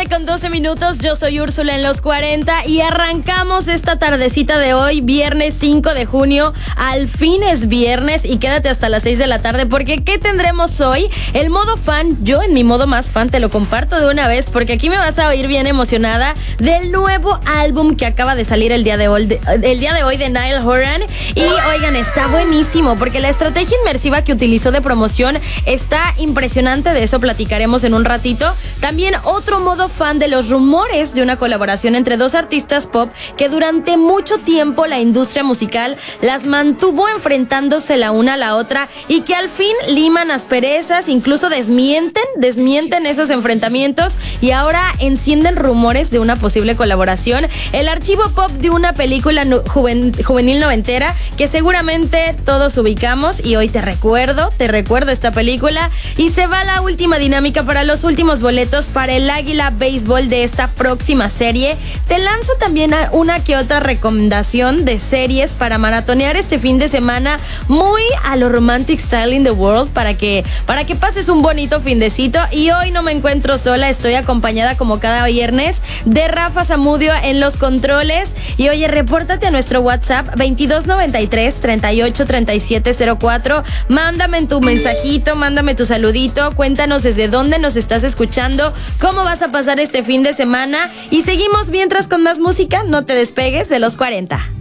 9:12. Yo soy Úrsula en los 40 y arrancamos esta tardecita de hoy, viernes 5 de junio. Al fin es viernes y quédate hasta las 6 de la tarde porque ¿qué tendremos hoy? El modo fan. Yo en mi modo más fan te lo comparto de una vez porque aquí me vas a oír bien emocionada del nuevo álbum que acaba de salir el día de hoy de Niall Horan. Y oigan, está buenísimo porque la estrategia inmersiva que utilizó de promoción está impresionante. De eso platicaremos en un ratito. También otro modo fan de los rumores de una colaboración entre dos artistas pop que durante mucho tiempo la industria musical las mantuvo enfrentándose la una a la otra y que al fin liman asperezas, incluso desmienten esos enfrentamientos y ahora encienden rumores de una posible colaboración. El archivo pop de una película juvenil noventera que seguramente todos ubicamos y hoy te recuerdo esta película y se va la última dinámica para los últimos boletos para el Águila Béisbol de esta próxima serie. Te lanzo también una que otra recomendación de series para maratonear este fin de semana muy a lo Romantic Style in the World para que pases un bonito findecito. Y hoy no me encuentro sola, estoy acompañada como cada viernes de Rafa Zamudio en los controles. Y oye, repórtate a nuestro WhatsApp 2293 38 37 04. Mándame tu mensajito, mándame tu saludito, cuéntanos desde dónde nos estás escuchando, cómo vas a pasar este fin de semana y seguimos mientras con más música. No te despegues de los 40.